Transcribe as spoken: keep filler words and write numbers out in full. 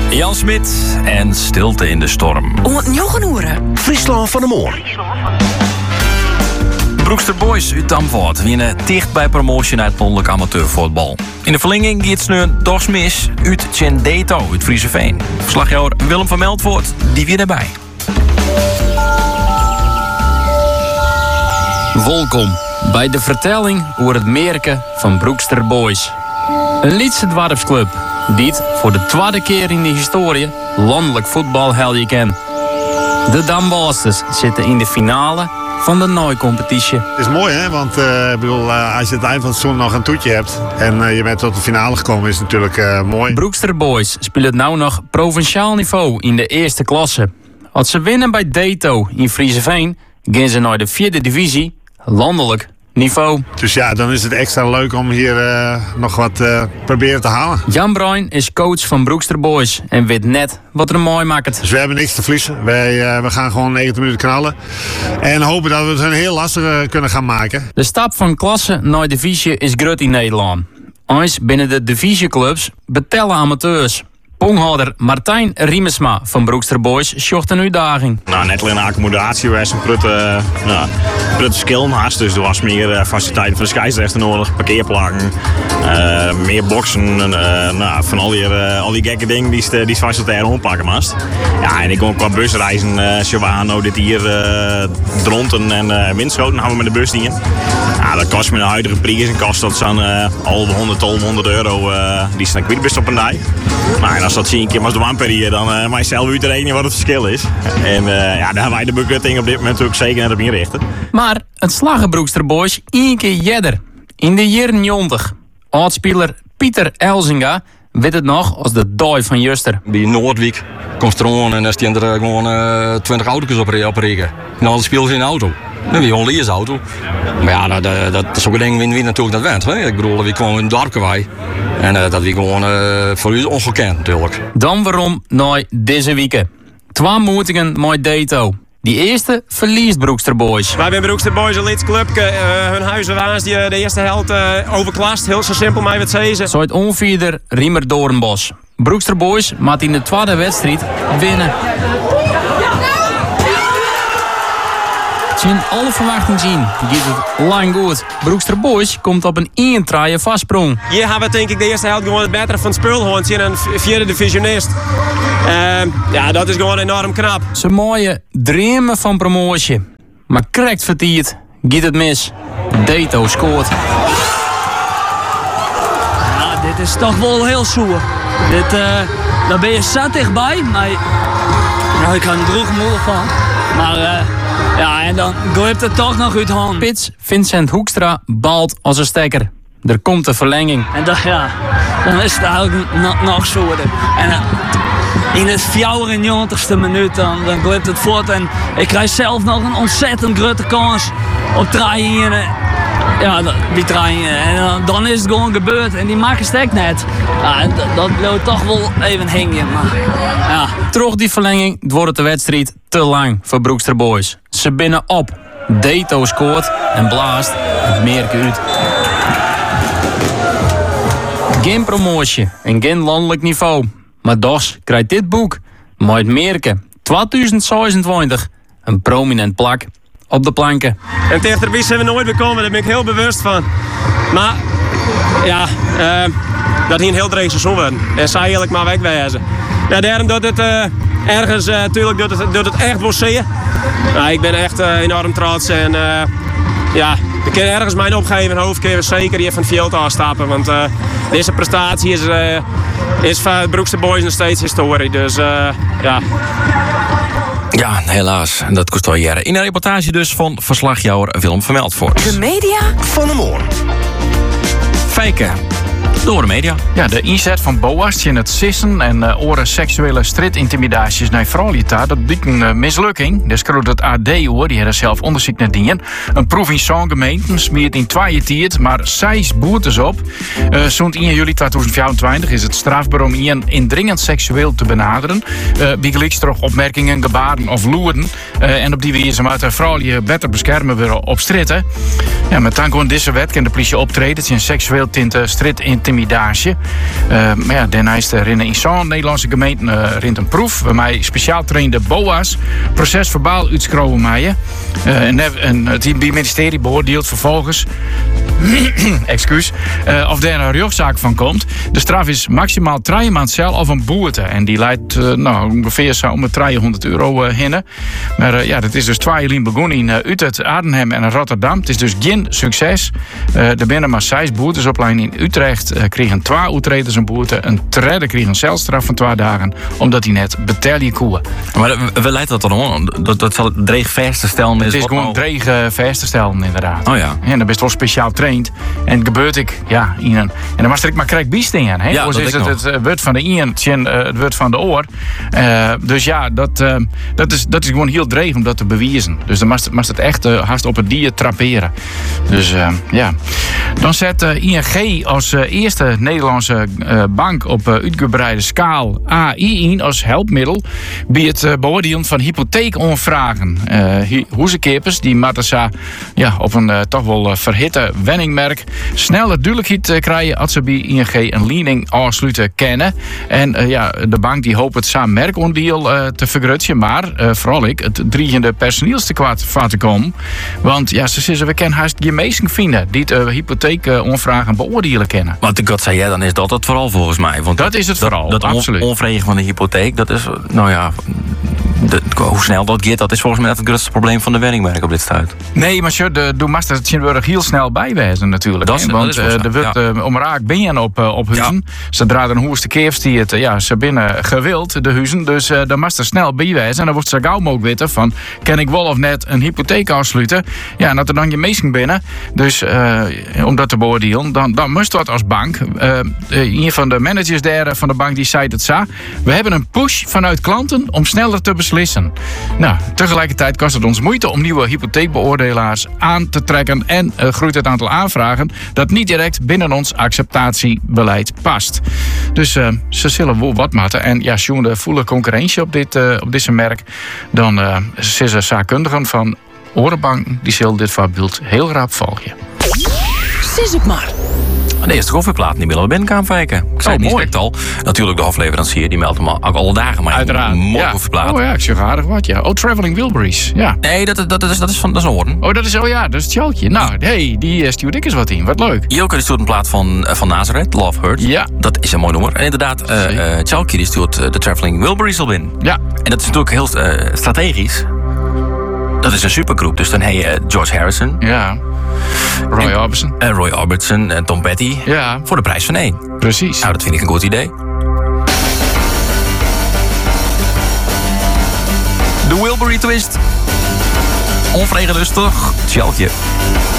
Jan Smit en Stilte in de Storm. Om het Njogenoeren. Friesland van de Moor. Broekster Boys uit Damvoort winnen dicht bij promotie uit landelijk amateurvoetbal. In de verlenging gaat het nu dochs mis uit Tjendeto uit Frieseveen. Verslagjouwer Willem van Meldvoort, die weer erbij. Welkom bij de vertelling over het merken van Broekster Boys. Een Lietse dwarfsclub die het voor de tweede keer in de historie landelijk voetbal helden kent. De Damwasters zitten in de finale van de Nooi-competitie. Het is mooi, hè? Want uh, ik bedoel, uh, als je het eind van het seizoen nog een toetje hebt en uh, je bent tot de finale gekomen, is het natuurlijk uh, mooi. Broekster Boys spelen nu nog provinciaal niveau in de eerste klasse. Als ze winnen bij Deto in Frieseveen, gaan ze naar de vierde divisie, landelijk niveau. Dus ja, dan is het extra leuk om hier uh, nog wat uh, proberen te halen. Jan Bruin is coach van Broekster Boys en weet net wat er mooi maakt. Dus we hebben niks te verliezen. Wij uh, we gaan gewoon negentig minuten knallen. En hopen dat we het een heel lastig uh, kunnen gaan maken. De stap van klasse naar divisie is groot in Nederland. Eens binnen de divisieclubs betellen amateurs. Ponghouder Martijn Riemesma van Broekster Boys zocht een uitdaging. Nou, net alleen een accommodatie was een prutte, uh, nou, prutte skill naast. Dus er was meer uh, faciliteiten voor de scheidsrechter nodig, parkeerplakken, uh, meer boksen, uh, nou, van al die, uh, al die gekke dingen die die facilitair rondpakken moest. Ja, en ik kon qua busreizen, uh, zo we aan nou dit hier uh, dronten en uh, windschoten hebben we met de bus dingen. Ja, dat kost me de huidige prijs en kost dat zo'n uh, al honderd, tweehonderd euro uh, die zijn kwijt best op een dag. Nou, en als dat zie een keer als de wamperier, dan uh, mag je zelf uitrekenen wat het verschil is. En uh, ja, daar hebben wij de bekutting op dit moment natuurlijk zeker net op inrichten. Maar het slagen Broekster Boys één keer jeder. In de jaren negentig. Oudspeler Pieter Elzinga weet het nog als de dooi van Juster. Bij Noordwijk komt er aan en dan staan er gewoon uh, twintig auto's op, op regen. En dan spelen ze in de auto. Dan weer gewoon een auto. Maar ja, dat, dat, dat is ook een ding win-win natuurlijk dat went. Hè? Ik bedoel, we kwamen in het dorpje wij. En uh, dat we gewoon uh, voor u ongekend natuurlijk. Dan waarom nou deze weken. Twee moetingen met Deto. Die eerste verliest Broekster Boys. Wij zijn Broekster Boys een lidclubje. Uh, hun huizen waren die de eerste helft uh, overklast. Heel zo simpel mij wat zeggen. Zo het onvierder Riemer Doornbos. Broekster Boys maakt in de tweede wedstrijd winnen. Zien alle verwachtingen zien, gaat het lang goed. Broekster Boys komt op een één-traaie vastsprong. Hier hebben we denk ik de eerste helft gewoon het betere van Spulhoorn zien een vierde divisionist. Uh, ja, dat is gewoon enorm knap. Ze mooie dromen van promotie. Maar correct vertierd, gaat het mis. Deto scoort. Ja, dit is toch wel heel zoer. Dit, uh, daar ben je zat dichtbij, maar nou, ik kan er droog moe van. Maar uh, ja, en dan glipt het toch nog uit hand. Pits Vincent Hoekstra baalt als een stekker. Er komt een verlenging. En dan, ja, dan is het eigenlijk nog, nog zoer. En uh, in het vijfennegentigste minuut dan, dan glipt het voort. En ik krijg zelf nog een ontzettend grote kans op draaien. Ja, die draaien. En dan, dan is het gewoon gebeurd. En die maken stek net. Ja, dat, dat loopt toch wel even hingen. Maar ja. Terug die verlenging wordt de wedstrijd te lang voor Broekster Boys. Ze binnen op. Deto scoort en blaast het merk uit. Geen promotie en geen landelijk niveau. Maar Dos krijgt dit boek, maar het merken tweeduizend zesentwintig, een prominent plak op de planken. En dichterbij zijn we nooit gekomen, daar ben ik heel bewust van. Maar ja, uh, dat hier een heel dreig seizoen wordt. En zij eigenlijk maar wegwezen. Ja, daarom doet het uh, ergens, uh, natuurlijk doet het, doet het echt wel zeer. Nou, ik ben echt uh, enorm trots en uh, ja, ik kan ergens mijn opgeven hoofd kunnen we zeker hier van het veld afstappen. Want uh, deze prestatie is, uh, is van Broekster Boys nog steeds historie. Dus uh, ja. Ja, helaas. Dat kost wel jaren. In een reportage dus van verslagjouwer Willem van Meldvoort. De media van de Moor. Fijken. Door de media. Ja, de inzet van Boas in het sissen en uh, oren seksuele strijdintimidaties naar vrouwelijkheid, dat blijkt een uh, mislukking. Dus schreeuwt het A D hoor, die hebben zelf onderzoek naar dingen. Een proef in zo'n gemeente smeert in twee tiert, maar zes boetes op. Uh, Zo'n één juli tweeduizend vijfentwintig is het strafbaar om iemand indringend seksueel te benaderen. Uh, Wie gelijks terug opmerkingen, gebaren of loeren. Uh, en op die wijze moet de vrouwelijke beter beschermen weer op stritten. Ja, met dank aan deze wet kan de politie optreden in seksueel tinte strijdintimidatie intimidatie. Uh, maar ja, daarna is er in zo'n Nederlandse gemeente uh, rint een proef. Waarbij speciaal trainde B O A's proces verbaal uitschroven maaien. Uh, en, en het ministerie beoordeelt vervolgens excuus, uh, of daar een rechtszaak van komt. De straf is maximaal drie maand cel of een boete. En die leidt uh, nou, ongeveer zo om de driehonderd euro uh, hinnen. Maar uh, ja, dat is dus twee jaar begonnen in uh, Utrecht, Arnhem en Rotterdam. Het is dus geen succes. Uh, er binnen maar zes boetes op lijn in Utrecht. Uh, kregen twee Utrechters een boete. Een derde kreeg een celstraf van twee dagen. Omdat hij net betalen koe. Maar we leiden dat dan om? Dat, dat zal het dreig vast te stellen. Het is gewoon dreig uh, vast te stellen, inderdaad. Oh ja. En dan ben je wel speciaal traind. En het gebeurt ik, ja, in een. En dan was ik maar krijg biestingen. Ja, dus is het het, het woord van de ien, het woord van de oor. Uh, dus ja, dat, uh, dat, is, dat is gewoon heel dreig om dat te bewijzen. Dus dan mag het, het echt uh, haast op het dier trapperen. Dus uh, ja. Dan zet uh, I N G als uh, eerste Nederlandse uh, bank op uh, uitgebreide schaal A I in als helpmiddel bij het uh, beoordelen van hypotheekonvragen. Uh, Hoezekeepers die Matassa ja, op een uh, toch wel uh, verhitte wenningmerk snelle duidelijkheid uh, krijgen als ze bij I N G een lening afsluiten kennen. En uh, ja, de bank die hoopt het samen merkondeel uh, te vergrutsen, maar uh, vooral ik het driegende personeelstekort van te komen. Want ja, ze zeggen we kennen haast geen mensen vinden die het uh, hypotheekonvragen beoordelen kennen. Want God zei jij, dan is dat het vooral volgens mij. Want dat is het vooral, dat, dat absoluut. Dat onvregen van de hypotheek, dat is, nou ja, de, hoe snel dat gaat, dat is volgens mij het grootste probleem van de wenningmerk op dit stuit. Nee, maar sure, de doe master het heel snel bijwijzen natuurlijk. Dat is, want dat is uh, er wordt ja. uh, om raak ben je op, uh, op huizen. Ja. Zodra er een hoeste keefs die het uh, ja, ze binnen gewild, de huizen. Dus uh, dan mag er snel bijwijzen. En dan wordt ze gauw mogelijk weten van, kan ik wel of net een hypotheek afsluiten? Ja, en dat er dan je meesting binnen. Dus uh, om dat te beoordelen, dan, dan moest dat als bank. Uh, een van de managers daar van de bank die zei het zo. We hebben een push vanuit klanten om sneller te beslissen. Nou, tegelijkertijd kost het ons moeite om nieuwe hypotheekbeoordelaars aan te trekken en uh, groeit het aantal aanvragen dat niet direct binnen ons acceptatiebeleid past. Dus uh, ze zullen wel wat matten. En ja, zo'n de voele concurrentie op dit, uh, op deze merk, dan uh, zijn ze zaakkundigen van Orenbank, die zullen dit voorbeeld heel rap volgen. Sis het maar. De eerste koffieplaat die willen we binnen gaan kijken. Ik zei oh, het mooi. niet al. Natuurlijk de hofleverancier, die meldt hem al alle dagen. Maar uiteraard. Mooi ja. koffieplaat. Oh ja, ik zeg aardig wat, ja. Oh, Traveling Wilburys, ja. Nee, dat, dat, dat, is, dat is van dat is Oren. Oh, dat is, oh ja, dat is het Tjaltje. Nou, hey, die uh, stuurt ik eens wat in. Wat leuk. Jelke die stuurt een plaat van, uh, van Nazareth, Love Hurt. Ja. Dat is een mooi nummer. En inderdaad, uh, uh, Tjaltje die stuurt uh, de Traveling Wilburys al in. Ja. En dat is natuurlijk heel uh, strategisch. Dat is een supergroep. Dus dan heb je uh, George Harrison. Ja. Roy Orbison. Uh, Roy Orbison en Tom Petty. Ja. Voor de prijs van één. Precies. Nou, dat vind ik een goed idee. De Wilbury Twist. Onvregen dus toch? Tjaltje.